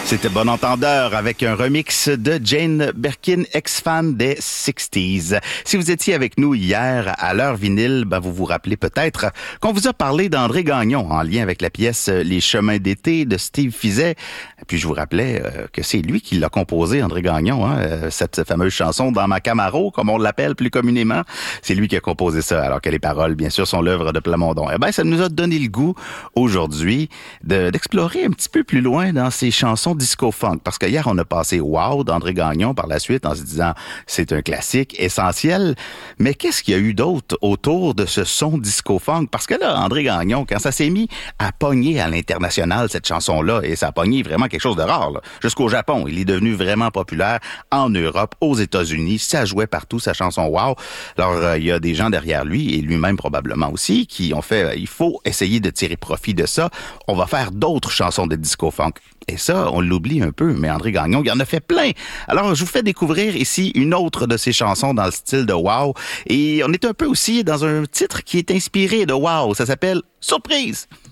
C'était Bon Entendeur avec un remix de Jane Birkin, ex-fan des 60s. Si vous étiez avec nous hier à l'heure vinyle, vous vous rappelez peut-être qu'on vous a parlé d'André Gagnon en lien avec la pièce Les Chemins d'été de Steve Fizet. Puis je vous rappelais que c'est lui qui l'a composé, André Gagnon, cette fameuse chanson Dans ma Camaro, comme on l'appelle plus communément. C'est lui qui a composé ça, alors que les paroles, bien sûr, sont l'œuvre de Plamondon. Ça nous a donné le goût aujourd'hui d'explorer un petit peu plus loin dans ces chansons disco-funk. Parce que hier, on a passé Wow d'André Gagnon par la suite en se disant c'est un classique essentiel. Mais qu'est-ce qu'il y a eu d'autre autour de ce son disco-funk? Parce que là, André Gagnon, quand ça s'est mis à pogner à l'international, cette chanson-là, et ça a pogné vraiment quelque chose de rare, là. Jusqu'au Japon, il est devenu vraiment populaire en Europe, aux États-Unis. Ça jouait partout, sa chanson Wow. Alors, il y a des gens derrière lui, et lui-même probablement aussi, qui ont fait, il faut essayer de tirer profit de ça. On va faire d'autres chansons de disco-funk. Et ça, on l'oublie un peu, mais André Gagnon, il en a fait plein. Alors, je vous fais découvrir ici une autre de ses chansons dans le style de Wow. Et on est un peu aussi dans un titre qui est inspiré de Wow. Ça s'appelle Surprise.